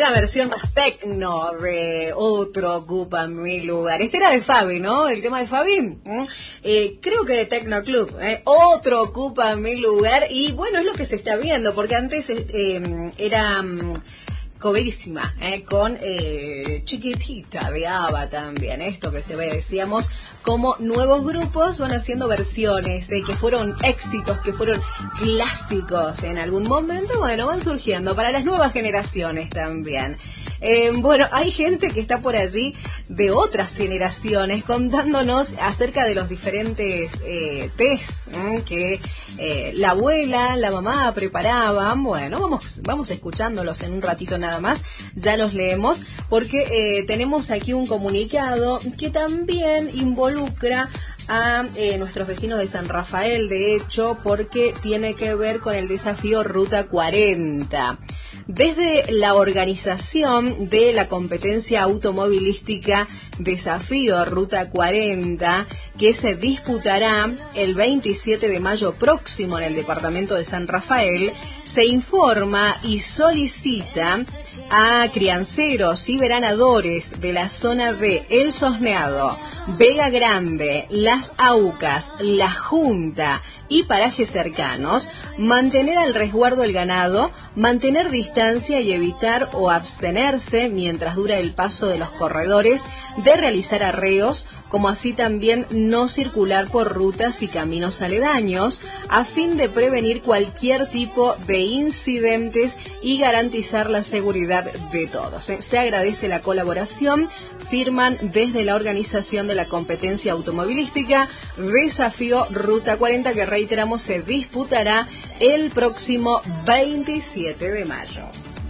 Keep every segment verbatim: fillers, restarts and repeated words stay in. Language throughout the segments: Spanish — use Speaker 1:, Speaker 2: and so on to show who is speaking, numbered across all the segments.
Speaker 1: una versión más tecno de Otro Ocupa Mi Lugar. Este era de Fabi, ¿no? El tema de Fabi. ¿Mm? Eh, creo que de Tecno Club. ¿eh? Otro Ocupa Mi Lugar. Y bueno, es lo que se está viendo, porque antes eh, era... coverísima, eh, con eh, Chiquitita de ABBA también, esto que se ve, decíamos, como nuevos grupos van haciendo versiones eh, que fueron éxitos, que fueron clásicos en algún momento, bueno, van surgiendo para las nuevas generaciones también. Eh, bueno, hay gente que está por allí de otras generaciones contándonos acerca de los diferentes eh, test ¿eh? que eh, la abuela, la mamá preparaban. Bueno, vamos, vamos escuchándolos en un ratito nada más, ya los leemos, porque eh, tenemos aquí un comunicado que también involucra a eh, nuestros vecinos de San Rafael, de hecho, porque tiene que ver con el desafío Ruta cuarenta. Desde la organización de la competencia automovilística Desafío Ruta cuarenta, que se disputará el veintisiete de mayo próximo en el departamento de San Rafael, se informa y solicita a crianceros y veranadores de la zona de El Sosneado, Vega Grande, Las Aucas, La Junta y parajes cercanos, mantener al resguardo el ganado, mantener distancia y evitar o abstenerse mientras dura el paso de los corredores de realizar arreos, como así también no circular por rutas y caminos aledaños, a fin de prevenir cualquier tipo de incidentes y garantizar la seguridad de todos. Se agradece la colaboración, firman desde la organización de la competencia automovilística Desafío Ruta cuarenta, que reiteramos se disputará el próximo veintisiete de mayo.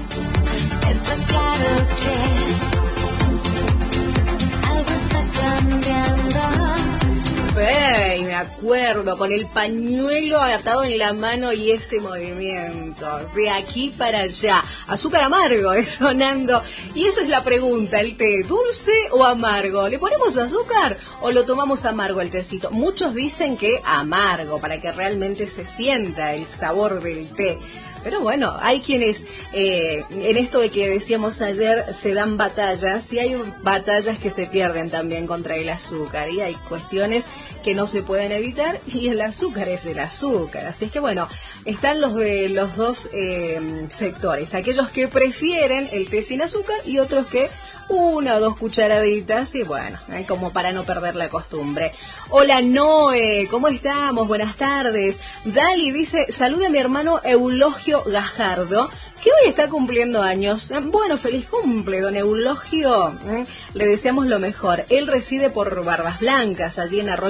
Speaker 2: Está claro que algo está cambiando.
Speaker 1: Hey, me acuerdo, con el pañuelo atado en la mano y ese movimiento, de aquí para allá. Azúcar amargo es sonando. Y esa es la pregunta, ¿el té dulce o amargo? ¿Le ponemos azúcar o lo tomamos amargo el tecito? Muchos dicen que amargo, para que realmente se sienta el sabor del té. Pero bueno, hay quienes, eh, en esto de que decíamos ayer, se dan batallas, y hay batallas que se pierden también contra el azúcar, y hay cuestiones que no se pueden evitar, y el azúcar es el azúcar. Así es que bueno, están los de los dos eh, sectores, aquellos que prefieren el té sin azúcar y otros que una o dos cucharaditas, y bueno, eh, como para no perder la costumbre. Hola Noé, ¿cómo estamos? Buenas tardes. Dali dice, saluda a mi hermano Eulogio Gajardo, que hoy está cumpliendo años. Bueno, feliz cumple, don Eulogio. ¿eh? Le deseamos lo mejor. Él reside por Barbas Blancas, allí en Arroyo